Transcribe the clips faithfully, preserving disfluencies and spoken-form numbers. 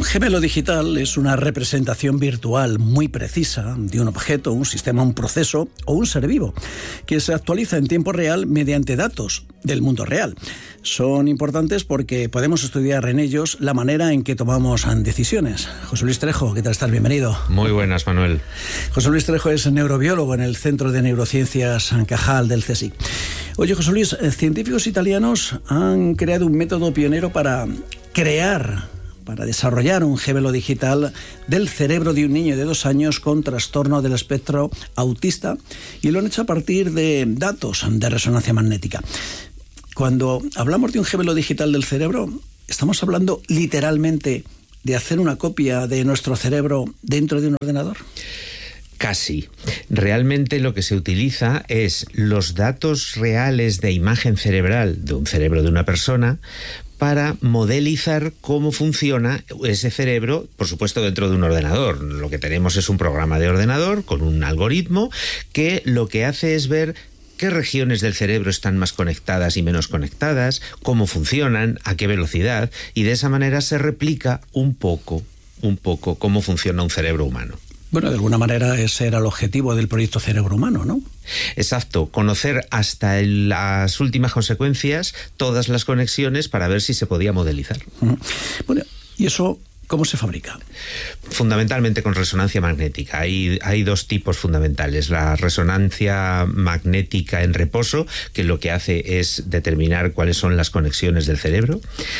Un gemelo digital es una representación virtual muy precisa de un objeto, un sistema, un proceso o un ser vivo que se actualiza en tiempo real mediante datos del mundo real. Son importantes porque podemos estudiar en ellos la manera en que tomamos decisiones. José Luis Trejo, ¿qué tal estás? Bienvenido. Muy buenas, Manuel. José Luis Trejo es neurobiólogo en el Centro de Neurociencias Cajal del C S I C. Oye, José Luis, científicos italianos han creado un método pionero para crear, para desarrollar un gemelo digital del cerebro de un niño de dos años con trastorno del espectro autista, y lo han hecho a partir de datos de resonancia magnética. Cuando hablamos de un gemelo digital del cerebro, ¿estamos hablando literalmente de hacer una copia de nuestro cerebro dentro de un ordenador? Casi. Realmente lo que se utiliza es los datos reales de imagen cerebral de un cerebro de una persona para modelizar cómo funciona ese cerebro, por supuesto dentro de un ordenador. Lo que tenemos es un programa de ordenador con un algoritmo que lo que hace es ver qué regiones del cerebro están más conectadas y menos conectadas, cómo funcionan, a qué velocidad, y de esa manera se replica un poco, un poco cómo funciona un cerebro humano. Bueno, de alguna manera ese era el objetivo del proyecto Cerebro Humano, ¿no? Exacto, conocer hasta el, las últimas consecuencias todas las conexiones para ver si se podía modelizar. Uh-huh. Bueno, ¿y eso cómo se fabrica? Fundamentalmente con resonancia magnética. Hay, hay dos tipos fundamentales. La resonancia magnética en reposo, que lo que hace es determinar cuáles son las conexiones del cerebro,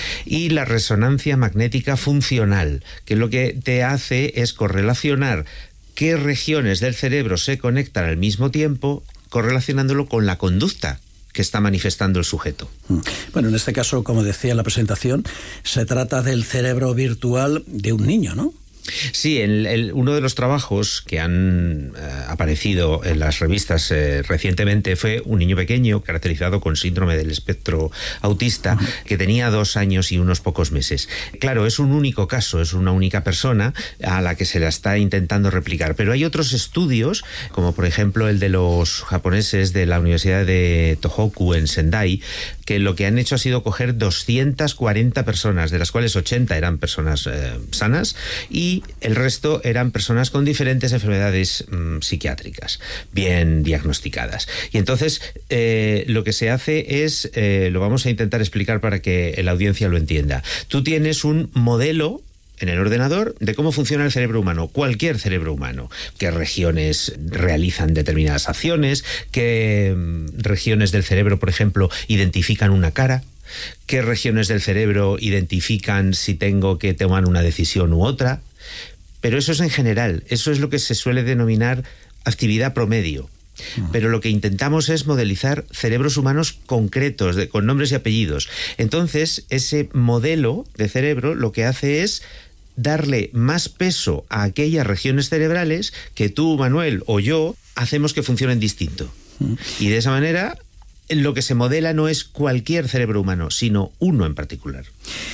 y la resonancia magnética funcional, que lo que te hace es correlacionar qué regiones del cerebro se conectan al mismo tiempo, correlacionándolo con la conducta que está manifestando el sujeto. Bueno, en este caso, como decía en la presentación, se trata del cerebro virtual de un niño, ¿no? Sí, el, el, uno de los trabajos que han eh, aparecido en las revistas eh, recientemente fue un niño pequeño caracterizado con síndrome del espectro autista, uh-huh, que tenía dos años y unos pocos meses. Claro, es un único caso, es una única persona a la que se la está intentando replicar, pero hay otros estudios, como por ejemplo el de los japoneses de la Universidad de Tohoku en Sendai, que lo que han hecho ha sido coger doscientas cuarenta personas, de las cuales ochenta eran personas eh, sanas, y el resto eran personas con diferentes enfermedades mmm, psiquiátricas, bien diagnosticadas. Y entonces eh, lo que se hace es, eh, lo vamos a intentar explicar para que la audiencia lo entienda. Tú tienes un modelo en el ordenador de cómo funciona el cerebro humano, cualquier cerebro humano, qué regiones realizan determinadas acciones, qué mm, regiones del cerebro, por ejemplo, identifican una cara, qué regiones del cerebro identifican si tengo que tomar una decisión u otra. Pero eso es en general, eso es lo que se suele denominar actividad promedio. Pero lo que intentamos es modelizar cerebros humanos concretos, de, con nombres y apellidos. Entonces, ese modelo de cerebro lo que hace es darle más peso a aquellas regiones cerebrales que tú, Manuel, o yo hacemos que funcionen distinto. Y de esa manera, lo que se modela no es cualquier cerebro humano, sino uno en particular.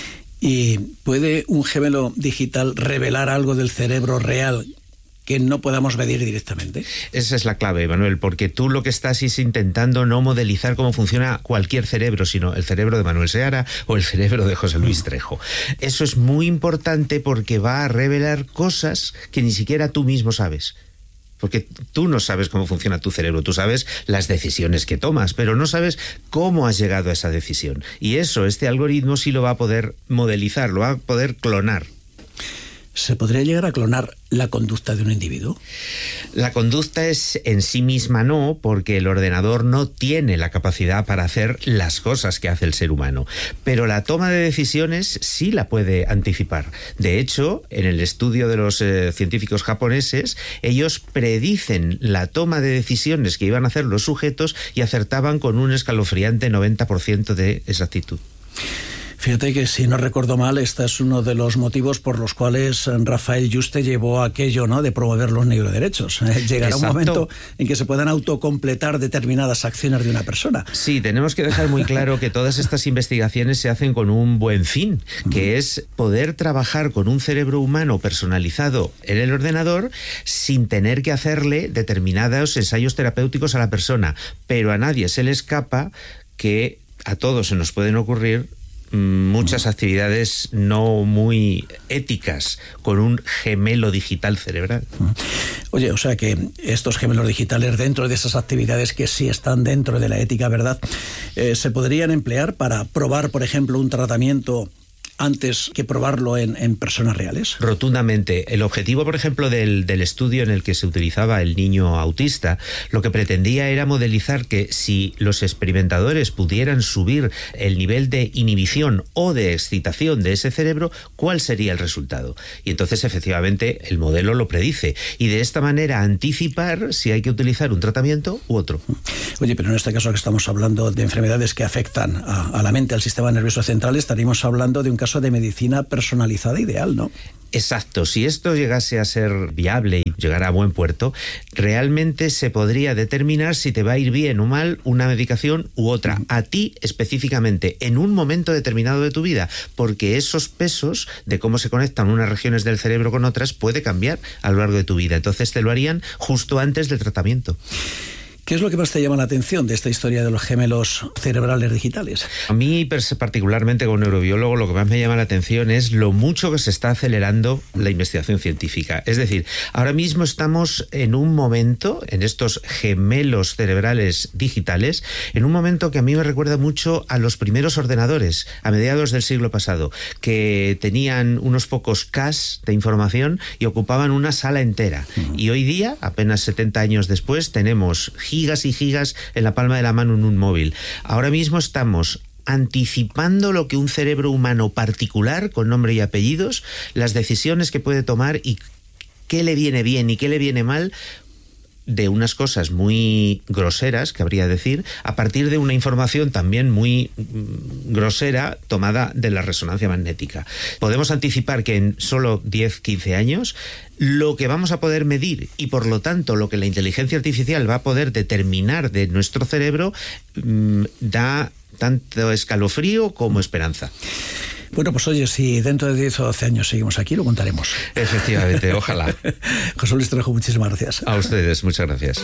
¿Y puede un gemelo digital revelar algo del cerebro real que no podamos medir directamente? Esa es la clave, Manuel, porque tú lo que estás es intentando no modelizar cómo funciona cualquier cerebro, sino el cerebro de Manuel Seara o el cerebro de José Luis Trejo. Eso es muy importante porque va a revelar cosas que ni siquiera tú mismo sabes. Porque tú no sabes cómo funciona tu cerebro, tú sabes las decisiones que tomas, pero no sabes cómo has llegado a esa decisión. Y eso, este algoritmo sí lo va a poder modelizar, lo va a poder clonar. ¿Se podría llegar a clonar la conducta de un individuo? La conducta es en sí misma no, porque el ordenador no tiene la capacidad para hacer las cosas que hace el ser humano. Pero la toma de decisiones sí la puede anticipar. De hecho, en el estudio de los eh, científicos japoneses, ellos predicen la toma de decisiones que iban a hacer los sujetos y acertaban con un escalofriante noventa por ciento de exactitud. Fíjate que, si no recuerdo mal, este es uno de los motivos por los cuales Rafael Yuste llevó aquello, ¿no?, de promover los neuroderechos. Eh, llegará Exacto. un momento en que se puedan autocompletar determinadas acciones de una persona. Sí, tenemos que dejar muy claro que todas estas investigaciones se hacen con un buen fin, que es poder trabajar con un cerebro humano personalizado en el ordenador sin tener que hacerle determinados ensayos terapéuticos a la persona. Pero a nadie se le escapa que a todos se nos pueden ocurrir muchas actividades no muy éticas con un gemelo digital cerebral. Oye, o sea que estos gemelos digitales, dentro de esas actividades que sí están dentro de la ética, ¿verdad?, eh, se podrían emplear para probar, por ejemplo, un tratamiento antes que probarlo en, en personas reales. Rotundamente. El objetivo, por ejemplo, del, del estudio en el que se utilizaba el niño autista, lo que pretendía era modelizar que si los experimentadores pudieran subir el nivel de inhibición o de excitación de ese cerebro, ¿cuál sería el resultado? Y entonces, efectivamente, el modelo lo predice. Y de esta manera anticipar si hay que utilizar un tratamiento u otro. Oye, pero en este caso que estamos hablando de enfermedades que afectan a, a la mente, al sistema nervioso central, estaríamos hablando de un caso de medicina personalizada ideal, ¿no? Exacto. Si esto llegase a ser viable y llegara a buen puerto, realmente se podría determinar si te va a ir bien o mal una medicación u otra, a ti específicamente, en un momento determinado de tu vida, porque esos pesos de cómo se conectan unas regiones del cerebro con otras puede cambiar a lo largo de tu vida. Entonces te lo harían justo antes del tratamiento. ¿Qué es lo que más te llama la atención de esta historia de los gemelos cerebrales digitales? A mí, particularmente como neurobiólogo, lo que más me llama la atención es lo mucho que se está acelerando la investigación científica. Es decir, ahora mismo estamos en un momento, en estos gemelos cerebrales digitales, en un momento que a mí me recuerda mucho a los primeros ordenadores, a mediados del siglo pasado, que tenían unos pocos caches de información y ocupaban una sala entera. Uh-huh. Y hoy día, apenas setenta años después, tenemos gigas y gigas en la palma de la mano en un móvil. Ahora mismo estamos anticipando lo que un cerebro humano particular, con nombre y apellidos, las decisiones que puede tomar y qué le viene bien y qué le viene mal, de unas cosas muy groseras, cabría decir, a partir de una información también muy grosera tomada de la resonancia magnética. Podemos anticipar que en solo diez, quince años lo que vamos a poder medir y por lo tanto lo que la inteligencia artificial va a poder determinar de nuestro cerebro mmm, da tanto escalofrío como esperanza. Bueno, pues oye, si dentro de diez o doce años seguimos aquí, lo contaremos. Efectivamente, ojalá. José Luis Trejo, muchísimas gracias. A ustedes, muchas gracias.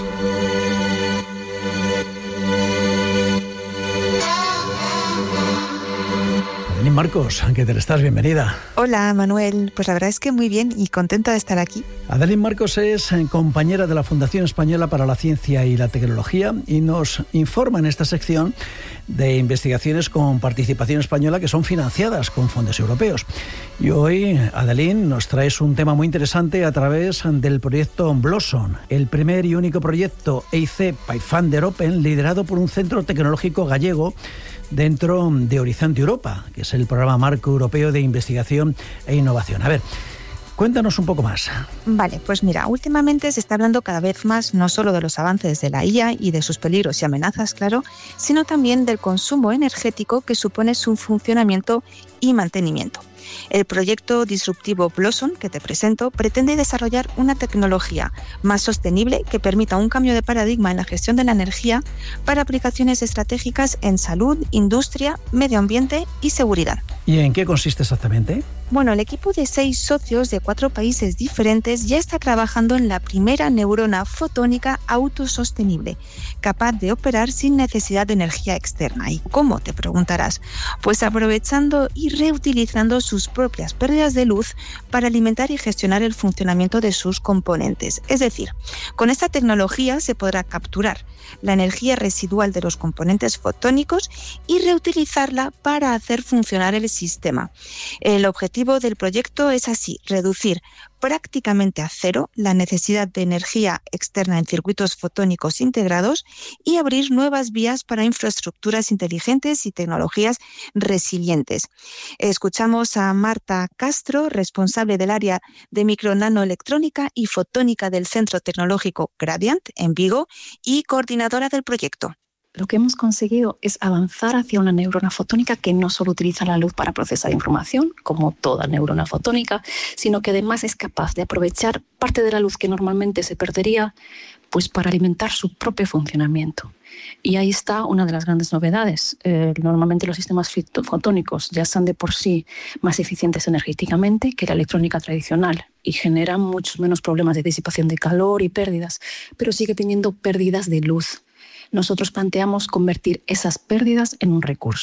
Adeline Marcos, ¿qué tal estás? Bienvenida. Hola, Manuel. Pues la verdad es que muy bien y contenta de estar aquí. Adeline Marcos es compañera de la Fundación Española para la Ciencia y la Tecnología y nos informa en esta sección de investigaciones con participación española que son financiadas con fondos europeos. Y hoy, Adeline, nos traes un tema muy interesante a través del proyecto Blossom, el primer y único proyecto E I C Pathfinder Open liderado por un centro tecnológico gallego dentro de Horizonte Europa, que es el programa marco europeo de investigación e innovación. A ver, cuéntanos un poco más. Vale, pues mira, últimamente se está hablando cada vez más no solo de los avances de la I A y de sus peligros y amenazas, claro, sino también del consumo energético que supone su funcionamiento y mantenimiento. El proyecto disruptivo Blossom, que te presento, pretende desarrollar una tecnología más sostenible que permita un cambio de paradigma en la gestión de la energía para aplicaciones estratégicas en salud, industria, medio ambiente y seguridad. ¿Y en qué consiste exactamente? Bueno, el equipo de seis socios de cuatro países diferentes ya está trabajando en la primera neurona fotónica autosostenible, capaz de operar sin necesidad de energía externa. ¿Y cómo?, te preguntarás. Pues aprovechando y reutilizando sus propias pérdidas de luz para alimentar y gestionar el funcionamiento de sus componentes. Es decir, con esta tecnología se podrá capturar la energía residual de los componentes fotónicos y reutilizarla para hacer funcionar el sistema. El objetivo del proyecto es así, reducir prácticamente a cero la necesidad de energía externa en circuitos fotónicos integrados y abrir nuevas vías para infraestructuras inteligentes y tecnologías resilientes. Escuchamos a Marta Castro, responsable del área de micronanoelectrónica y fotónica del Centro Tecnológico Gradient en Vigo y coordinadora del proyecto. Lo que hemos conseguido es avanzar hacia una neurona fotónica que no solo utiliza la luz para procesar información, como toda neurona fotónica, sino que además es capaz de aprovechar parte de la luz que normalmente se perdería, pues para alimentar su propio funcionamiento. Y ahí está una de las grandes novedades. Eh, normalmente los sistemas fotónicos ya son de por sí más eficientes energéticamente que la electrónica tradicional y generan muchos menos problemas de disipación de calor y pérdidas, pero sigue teniendo pérdidas de luz. Nosotros planteamos convertir esas pérdidas en un recurso.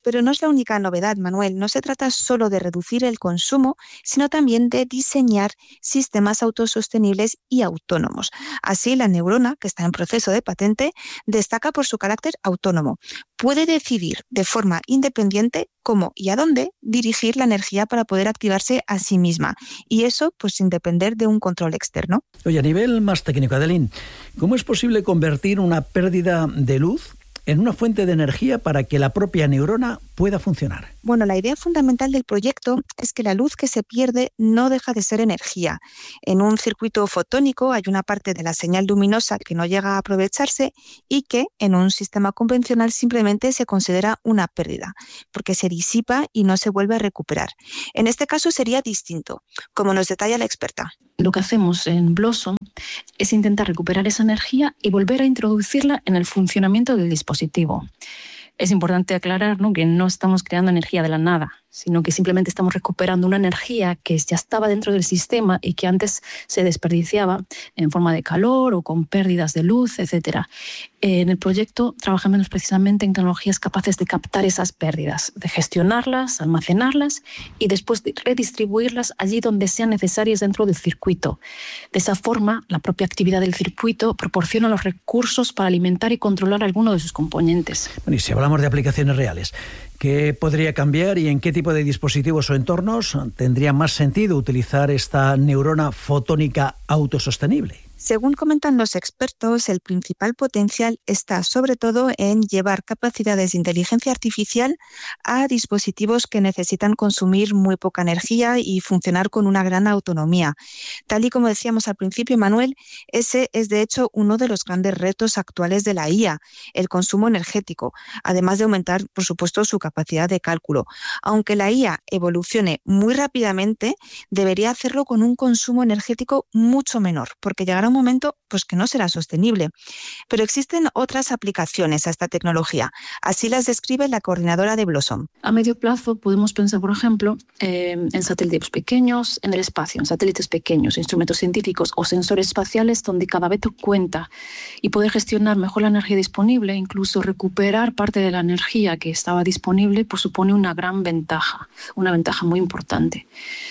Pero no es la única novedad, Manuel. No se trata solo de reducir el consumo, sino también de diseñar sistemas autosostenibles y autónomos. Así, la neurona, que está en proceso de patente, destaca por su carácter autónomo. Puede decidir de forma independiente cómo y a dónde dirigir la energía para poder activarse a sí misma. Y eso, pues, sin depender de un control externo. Oye, a nivel más técnico, Adeline, ¿cómo es posible convertir una pérdida de luz en una fuente de energía para que la propia neurona pueda funcionar? Bueno, la idea fundamental del proyecto es que la luz que se pierde no deja de ser energía. En un circuito fotónico hay una parte de la señal luminosa que no llega a aprovecharse y que en un sistema convencional simplemente se considera una pérdida, porque se disipa y no se vuelve a recuperar. En este caso sería distinto, como nos detalla la experta. Lo que hacemos en Blossom es intentar recuperar esa energía y volver a introducirla en el funcionamiento del dispositivo. Es importante aclarar, ¿no?, que no estamos creando energía de la nada, sino que simplemente estamos recuperando una energía que ya estaba dentro del sistema y que antes se desperdiciaba en forma de calor o con pérdidas de luz, etcétera. En el proyecto trabajamos precisamente en tecnologías capaces de captar esas pérdidas, de gestionarlas, almacenarlas y después de redistribuirlas allí donde sean necesarias dentro del circuito. De esa forma, la propia actividad del circuito proporciona los recursos para alimentar y controlar alguno de sus componentes. Bueno, y si hablamos de aplicaciones reales, ¿qué podría cambiar y en qué tipo de dispositivos o entornos tendría más sentido utilizar esta neurona fotónica autosostenible? Según comentan los expertos, el principal potencial está sobre todo en llevar capacidades de inteligencia artificial a dispositivos que necesitan consumir muy poca energía y funcionar con una gran autonomía. Tal y como decíamos al principio, Manuel, ese es de hecho uno de los grandes retos actuales de la I A, el consumo energético, además de aumentar, por supuesto, su capacidad de cálculo. Aunque la I A evolucione muy rápidamente, debería hacerlo con un consumo energético mucho menor, porque llegará un momento pues que no será sostenible. Pero existen otras aplicaciones a esta tecnología. Así las describe la coordinadora de Blossom. A medio plazo podemos pensar, por ejemplo, eh, en satélites pequeños, en el espacio, en satélites pequeños, instrumentos científicos o sensores espaciales donde cada vez cuenta y poder gestionar mejor la energía disponible, incluso recuperar parte de la energía que estaba disponible, pues supone una gran ventaja, una ventaja muy importante.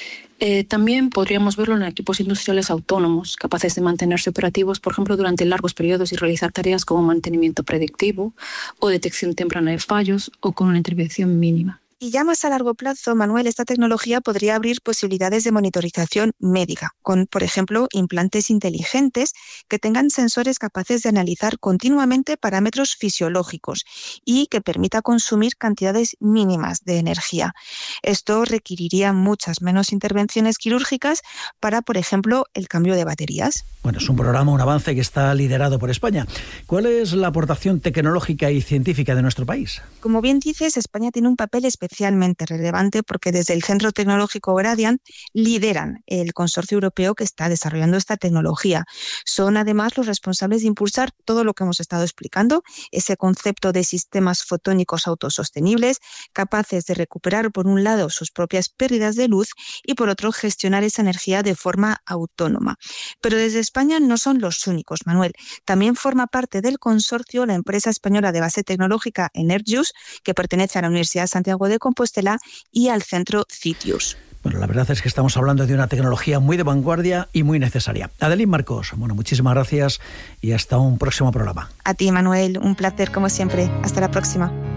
Eh, también podríamos verlo en equipos industriales autónomos, capaces de mantenerse operativos, por ejemplo, durante largos periodos y realizar tareas como mantenimiento predictivo o detección temprana de fallos o con una intervención mínima. Y ya más a largo plazo, Manuel, esta tecnología podría abrir posibilidades de monitorización médica, con, por ejemplo, implantes inteligentes que tengan sensores capaces de analizar continuamente parámetros fisiológicos y que permita consumir cantidades mínimas de energía. Esto requeriría muchas menos intervenciones quirúrgicas para, por ejemplo, el cambio de baterías. Bueno, es un programa, un avance que está liderado por España. ¿Cuál es la aportación tecnológica y científica de nuestro país? Como bien dices, España tiene un papel especial especialmente relevante porque desde el Centro Tecnológico Gradiant lideran el consorcio europeo que está desarrollando esta tecnología. Son además los responsables de impulsar todo lo que hemos estado explicando, ese concepto de sistemas fotónicos autosostenibles, capaces de recuperar por un lado sus propias pérdidas de luz y por otro gestionar esa energía de forma autónoma. Pero desde España no son los únicos, Manuel. También forma parte del consorcio la empresa española de base tecnológica Energius, que pertenece a la Universidad de Santiago de Compostela y al centro Citius. Bueno, la verdad es que estamos hablando de una tecnología muy de vanguardia y muy necesaria. Adeline Marcos, bueno, muchísimas gracias y hasta un próximo programa. A ti, Manuel, un placer como siempre. Hasta la próxima.